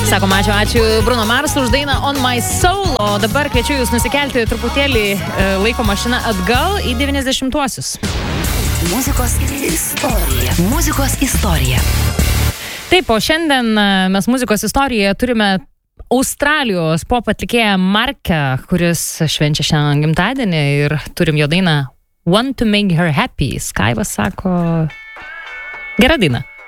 Sakom, ačiū Bruno Mars už dainą On My Soul, o dabar kviečiu jūs nusikelti truputėlį laiko mašiną atgal į 90-uosius. Muzikos istorija. Muzikos istorija. Taip, o šiandien mes muzikos istorijoje turime Australijos pop atlikėją Markę, kuris švenčia šiandien gimtadienį ir turim jo dainą Want to Make Her Happy. Skaivas sako, gera daina.